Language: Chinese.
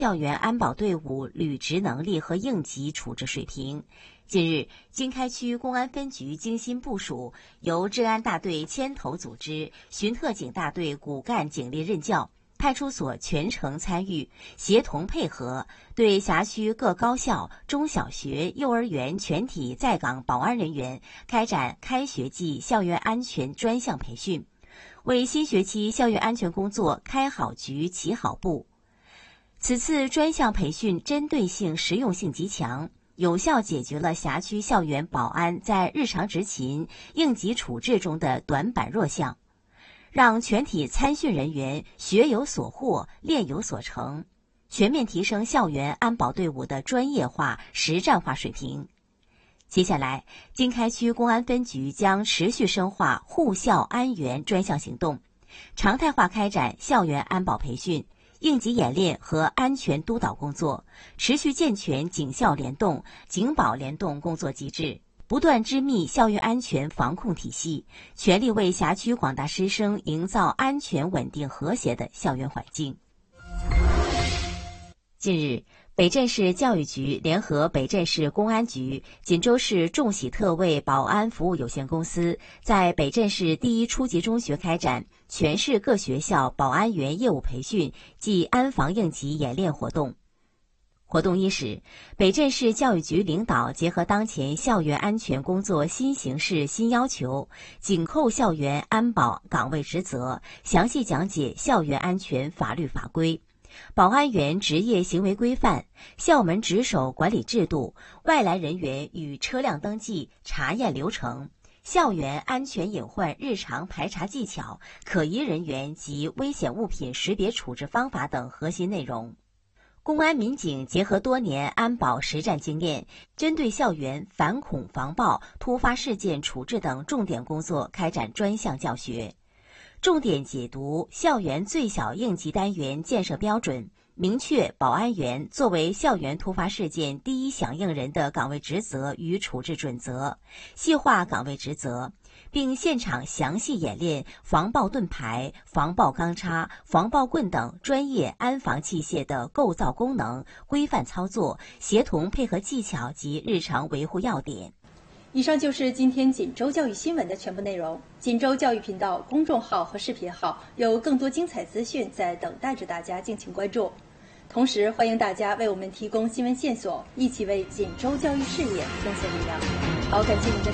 校园安保队伍履职能力和应急处置水平。近日，经开区公安分局精心部署，由治安大队牵头组织，巡特警大队骨干警力任教，派出所全程参与，协同配合，对辖区各高校、中小学、幼儿园全体在岗保安人员开展开学季校园安全专项培训，为新学期校园安全工作开好局、起好步。此次专项培训针对性、实用性极强，有效解决了辖区校园保安在日常执勤、应急处置中的短板弱项，让全体参训人员学有所获、练有所成，全面提升校园安保队伍的专业化、实战化水平。接下来，经开区公安分局将持续深化护校安园专项行动，常态化开展校园安保培训、应急演练和安全督导工作，持续健全警校联动、警保联动工作机制，不断织密校园安全防控体系，全力为辖区广大师生营造安全、稳定、和谐的校园环境。近日，北镇市教育局联合北镇市公安局、锦州市众喜特卫保安服务有限公司在北镇市第一初级中学开展全市各学校保安员业务培训暨安防应急演练活动。活动伊始，北镇市教育局领导结合当前校园安全工作新形势新要求，紧扣校园安保岗位职责，详细讲解校园安全法律法规、保安员职业行为规范、校门值守管理制度、外来人员与车辆登记查验流程、校园安全隐患日常排查技巧、可疑人员及危险物品识别处置方法等核心内容。公安民警结合多年安保实战经验，针对校园反恐防暴、突发事件处置等重点工作开展专项教学，重点解读校园最小应急单元建设标准，明确保安员作为校园突发事件第一响应人的岗位职责与处置准则，细化岗位职责，并现场详细演练防爆盾牌、防爆钢叉、防爆棍等专业安防器械的构造功能、规范操作、协同配合技巧及日常维护要点。 以上就是今天锦州教育新闻的全部内容。锦州教育频道公众号和视频号有更多精彩资讯在等待着大家，敬请关注。同时，欢迎大家为我们提供新闻线索，一起为锦州教育事业贡献力量。好，感谢您的